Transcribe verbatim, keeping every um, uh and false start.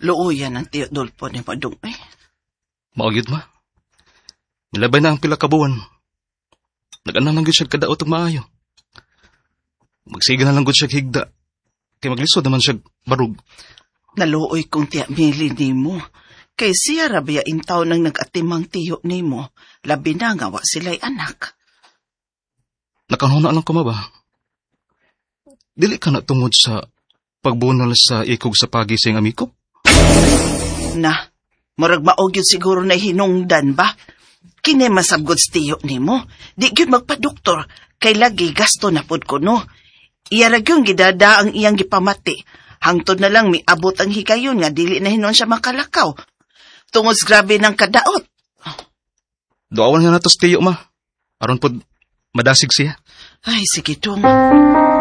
Luuyan ang tiyo Dolpo ni Madong eh. Maugid ma. Milabay na ang pila ka buwan. Nag-anang lang gud siya kadaot ug maayo. Magsiga na lang gud siya higda. Kay maglisod naman siya barug. Naluoy kong tiya Mili nimo. Kay siya rabaya intaw nang nag-atimang tiyo nimo. Labi na nga wa sila'y anak. Nakanuna lang ko ma ba? Dili ka na tungod sa pagbunol sa ikog sa pagi sa iyong amiko? Na, murag maog yun siguro na hinungdan ba? Kini masabgod sa tiyo nimo. Di yun magpa-doktor. Kay lagi gasto na pud ko no. Iyarag yung gidada ang iyang gipamati. Hangtod na lang miabot ang higayon nga dili na hinon siya makalakaw. Tungod sa grabe ng kadaot. Doawan nga na to sa tiyo ma. Aron pod madasig siya. Ay, sige dong.